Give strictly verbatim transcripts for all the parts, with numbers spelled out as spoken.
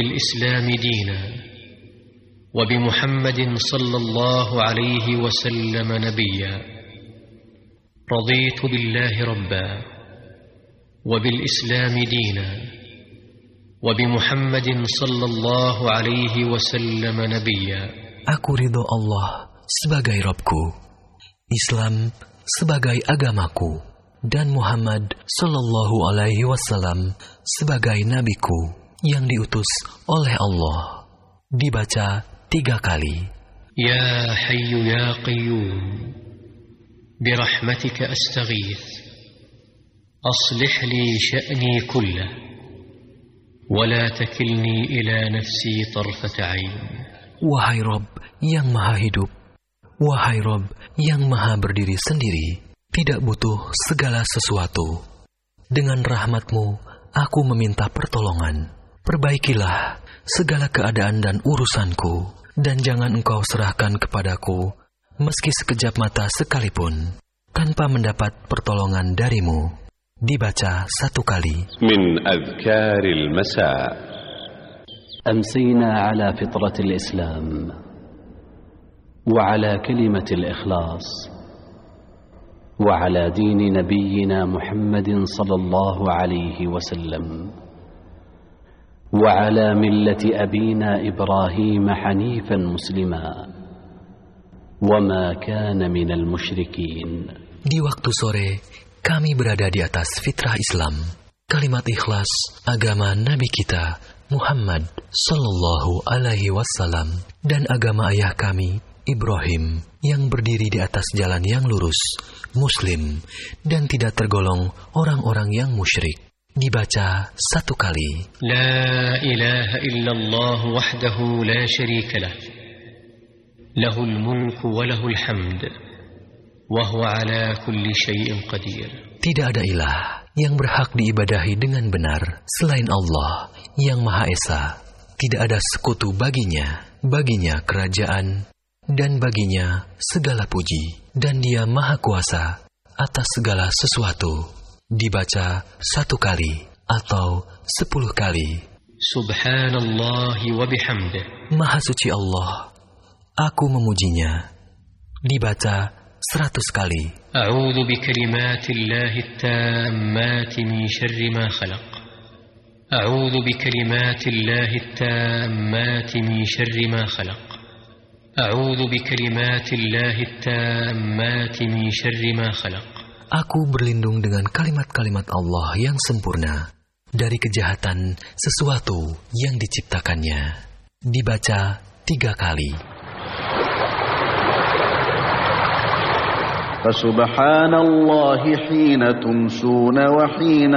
بالإسلام دينا وبمحمد صلى الله عليه وسلم نبيا رضيت بالله ربا وبالإسلام دينا وبمحمد صلى الله عليه وسلم نبيا. Aku ridho Allah sebagai Rabbku, Islam sebagai agamaku, dan Muhammad sallallahu alaihi wasallam sebagai nabiku yang diutus oleh Allah. Dibaca tiga kali. Ya Hayyu ya Qayyum birahmatika astaghith aslih li sya'ni kullah wa la takilni ila nafsi tarfata 'ain. Wahai Rabb yang maha hidup, wahai Rabb yang maha berdiri sendiri, tidak butuh segala sesuatu. Dengan rahmat-Mu aku meminta pertolongan. Perbaikilah segala keadaan dan urusanku, dan jangan Engkau serahkan kepadaku meski sekejap mata sekalipun tanpa mendapat pertolongan dari-Mu. Dibaca satu kali. Min adhkaril masa. أمسينا على فطرة الإسلام وعلى كلمة الإخلاص وعلى دين نبينا محمد صلى الله عليه وسلم وعلى ملة أبينا إبراهيم حنيفا مسلما وما كان من المشركين. Di waktu sore kami berada di atas fitrah Islam, kalimat ikhlas, agama Nabi kita Muhammad sallallahu alaihi wasallam, dan agama ayah kami Ibrahim yang berdiri di atas jalan yang lurus, muslim, dan tidak tergolong orang-orang yang musyrik. Dibaca satu kali. La ilaha illallah wahdahu la syarika lah, lahul mulku wa lahul hamd wa huwa ala kulli syai'in qadir. Tidak ada ilah yang berhak diibadahi dengan benar selain Allah yang Maha Esa. Tidak ada sekutu baginya, baginya kerajaan, dan baginya segala puji, dan Dia Maha Kuasa atas segala sesuatu. Dibaca satu kali atau sepuluh kali. Subhanallah wa bihamdih. Maha suci Allah, aku memujinya. Dibaca seratus kali. A'udzu bikalimatillahi tammati min syarri ma khalaq. A'udzu bikalimatillahi tammati min syarri ma khalaq. A'udzu bikalimatillahi tammati min syarri ma khalaq. Aku berlindung dengan kalimat-kalimat Allah yang sempurna dari kejahatan sesuatu yang diciptakannya. Dibaca tiga kali. فسبحان الله حين تمسون وحين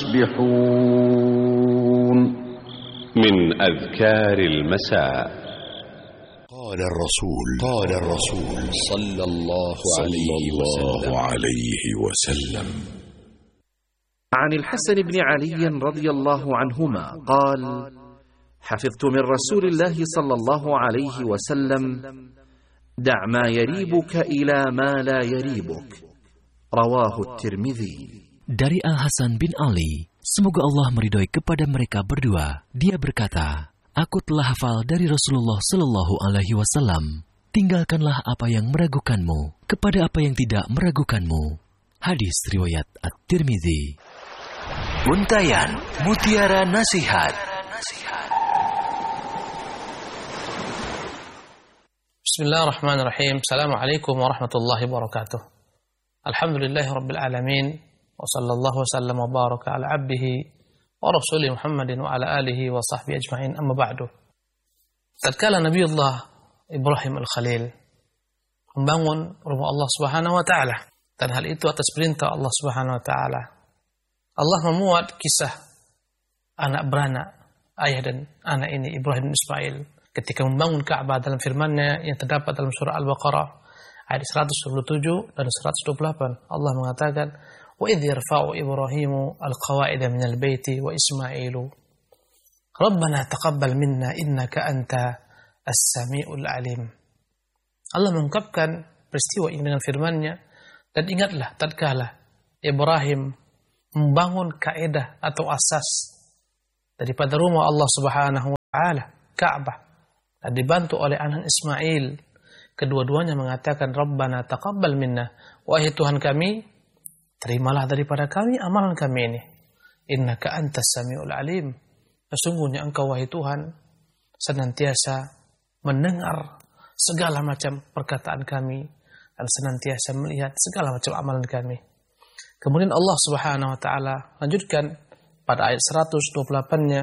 تصبحون. من أذكار المساء. قال الرسول قال الرسول صلى الله عليه وسلم عن الحسن بن علي رضي الله عنهما قال: حفظت من رسول الله صلى الله عليه وسلم: دع ما يريبك إلى ما لا يريبك. رواه الترمذي. Dari Al-Hasan bin Ali, semoga Allah meridhoi kepada mereka berdua, dia berkata, aku telah hafal dari Rasulullah Sallallahu Alaihi Wasallam, tinggalkanlah apa yang meragukanmu kepada apa yang tidak meragukanmu. Hadis riwayat At-Tirmidzi. Untayan Mutiara Nasihat. Bismillahirrahmanirrahim. Assalamualaikum warahmatullahi wabarakatuh. Alhamdulillahi rabbil alamin, wa sallallahu wasallam wa baraka ala abdihi wa rasulih Muhammadin wa ala alihi wa sahbihi ajma'in, amma ba'du. Tatkala Nabiullah Ibrahim al-Khalil membangun rumah Allah Subhanahu wa taala, dan hal itu atas perintah Allah Subhanahu wa taala, Allah memuat kisah anak beranak ayah dan anak ini, Ibrahim dan Ismail, ketika membangun Ka'bah dalam firman-Nya yang terdapat dalam surah Al-Baqarah ayat seratus dua puluh tujuh dan seratus dua puluh delapan. Allah mengatakan, "Wa idh yarfa'u Ibrahimu al-qawa'ida minal baiti wa Ismailu Rabbana taqabbal minna innaka anta as-sami'ul alim." Allah mengungkapkan peristiwa ini dengan firman-Nya, dan ingatlah tatkala Ibrahim membangun kaidah atau asas daripada rumah Allah Subhanahu Ta'ala, Ka'bah. Dan dibantu oleh anak Ismail. Kedua-duanya mengatakan, Rabbana taqabbal minna. Wahai Tuhan kami, terimalah daripada kami amalan kami ini. Innaka antas sami'ul alim. Sesungguhnya engkau wahai Tuhan senantiasa mendengar segala macam perkataan kami dan senantiasa melihat segala macam amalan kami. Kemudian Allah Subhanahu wa taala lanjutkan pada ayat seratus dua puluh delapan-nya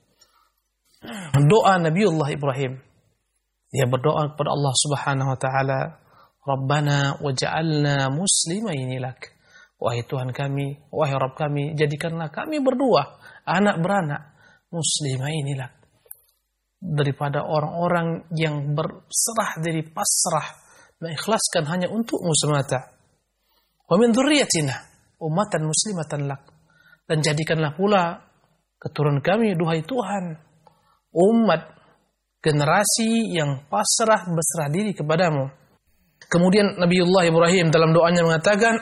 doa Nabiullah Ibrahim. Dia berdoa kepada Allah Subhanahu wa taala, Rabbana waj'alna muslimaini lak. Wahai Tuhan kami, wahai Rabb kami, jadikanlah kami berdua anak beranak muslimaini lak, daripada orang-orang yang berserah diri, pasrah, mengikhlaskan hanya untukmu semata. Wa min dzurriyyatina ummatan muslimatan lak, dan jadikanlah pula keturunan kami, duhai Tuhan, umat, generasi yang pasrah, berserah diri kepadamu. Kemudian Nabiullah Ibrahim dalam doanya mengatakan,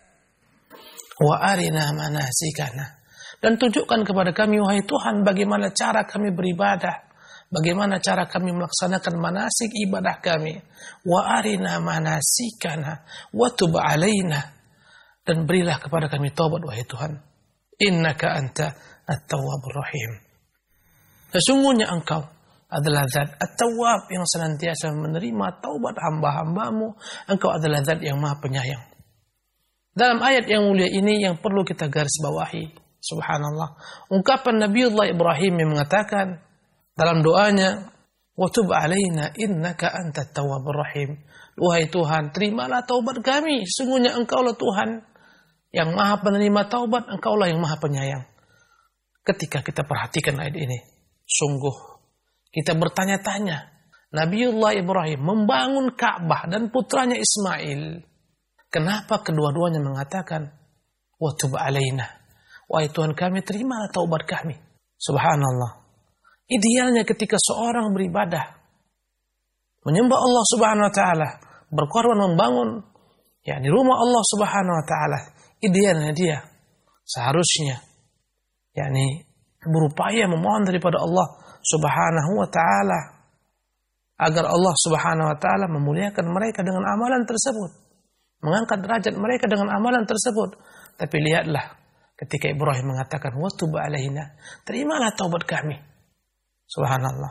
wa arina manasikana, dan tunjukkan kepada kami wahai Tuhan bagaimana cara kami beribadah, bagaimana cara kami melaksanakan manasik ibadah kami. Wa arina manasikana wa tub alaina, dan berilah kepada kami taubat wahai Tuhan. Innaka anta at-tawwabur rahim. Sesungguhnya engkau adalah zat at-tawwab yang senantiasa menerima taubat hamba-hambamu. Engkau adalah zat yang maha penyayang. Dalam ayat yang mulia ini yang perlu kita garis bawahi, subhanallah, ungkapan Nabiullah Ibrahim yang mengatakan dalam doanya, wa tub alaina innaka antat tawwabur rahim. Wahai Tuhan, terimalah taubat kami, sesungguhnya engkaulah Tuhan yang maha penerima taubat, engkaulah yang maha penyayang. Ketika kita perhatikan ayat ini, sungguh kita bertanya-tanya, Nabiullah Ibrahim membangun Ka'bah dan putranya Ismail, kenapa kedua-duanya mengatakan wa tub alaina, wahai Tuhan kami, terimalah taubat kami. Subhanallah. Idealnya ketika seorang beribadah, menyembah Allah Subhanahu wa taala, berkorban membangun yakni rumah Allah Subhanahu wa taala, idealnya dia seharusnya yakni berupaya memohon daripada Allah Subhanahu wa taala agar Allah Subhanahu wa taala memuliakan mereka dengan amalan tersebut, mengangkat derajat mereka dengan amalan tersebut. Tapi lihatlah ketika Ibrahim mengatakan wa tub alaina, terimalah taubat kami. Subhanallah.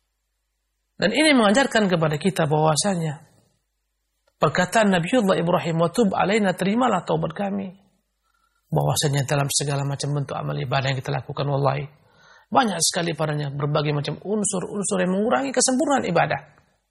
Dan ini mengajarkan kepada kita bahwasanya perkataan Nabiullah Ibrahim wa tub alaina, terimalah taubat kami, bahwasanya dalam segala macam bentuk amal ibadah yang kita lakukan, wallahi banyak sekali padanya berbagai macam unsur-unsur yang mengurangi kesempurnaan ibadah.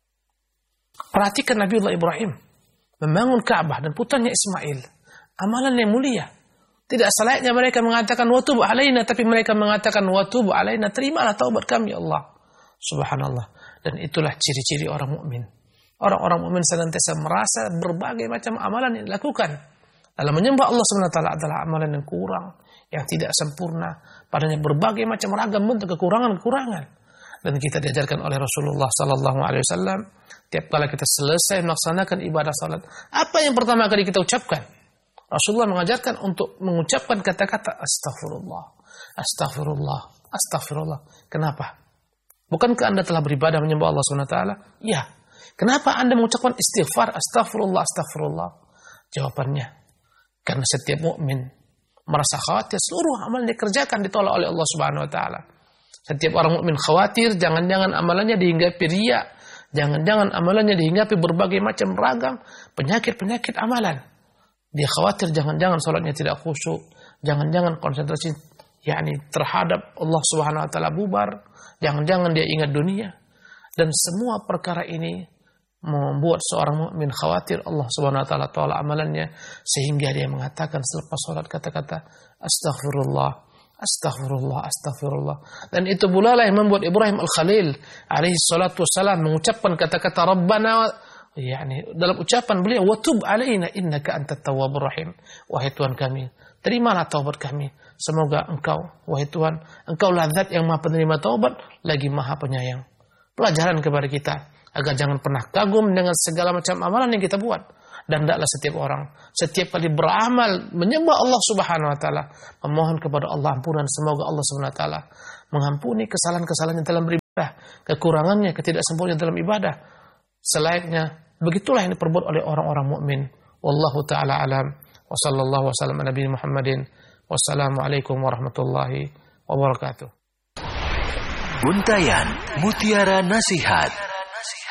Perhatikan Nabiullah Ibrahim membangun Ka'bah dan putranya Ismail, amalan yang mulia. Tidak selayaknya mereka mengatakan wa tub alaina, tapi mereka mengatakan wa tub alaina, terimalah taubat kami Allah. Subhanallah. Dan itulah ciri-ciri orang mukmin. Orang-orang mukmin senantiasa merasa berbagai macam amalan yang dilakukan dalam menyembah Allah Subhanahu wa taala adalah amalan yang kurang, yang tidak sempurna, padanya berbagai macam ragam bentuk kekurangan-kekurangan. Dan kita diajarkan oleh Rasulullah sallallahu alaihi wasallam, tiap kali kita selesai melaksanakan ibadah salat, apa yang pertama kali kita ucapkan? Rasulullah mengajarkan untuk mengucapkan kata-kata astaghfirullah, astaghfirullah, astaghfirullah. Kenapa? Bukankah Anda telah beribadah menyembah Allah Subhanahu wa taala? Ya. Kenapa Anda mengucapkan istighfar, astaghfirullah, astaghfirullah? Jawabannya, karena setiap mukmin merasa khawatir seluruh amalan yang dikerjakan ditolak oleh Allah Subhanahu wa taala. Setiap orang mukmin khawatir jangan-jangan amalannya dihinggapi riya, jangan-jangan amalannya dihinggapi berbagai macam ragam penyakit-penyakit amalan. Dia khawatir jangan-jangan salatnya tidak khusyuk, jangan-jangan konsentrasi yakni terhadap Allah Subhanahu wa taala bubar, jangan-jangan dia ingat dunia. Dan semua perkara ini membuat seorang mukmin khawatir Allah Subhanahu wa taala tolak amalannya, sehingga dia mengatakan selepas salat kata-kata astaghfirullah, astaghfirullah, astaghfirullah. Dan itu pula lah yang membuat Ibrahim Al-Khalil alaihi salatu wassalam mengucapkan kata-kata Rabbana, yakni dalam ucapan beliau wa tub alaina innaka antat tawwabur rahim, wahai Tuhan kami, terimalah taubat kami, semoga engkau wahai Tuhan, engkaulah zat yang maha penerima taubat lagi maha penyayang. Pelajaran kepada kita agar jangan pernah kagum dengan segala macam amalan yang kita buat. Dan hendaklah setiap orang setiap kali beramal menyembah Allah Subhanahu wa taala memohon kepada Allah ampunan, semoga Allah Subhanahu wa taala mengampuni kesalahan-kesalahan dalam beribadah. kekurangannya, ketidaksempurnaan dalam ibadah. Selayaknya begitulah yang diperbuat oleh orang-orang mukmin. Wallahu taala alam. Wa sallallahu wasallam ala nabiyina Muhammadin. Wassalamualaikum warahmatullahi wabarakatuh. Untayan Mutiara Nasihat.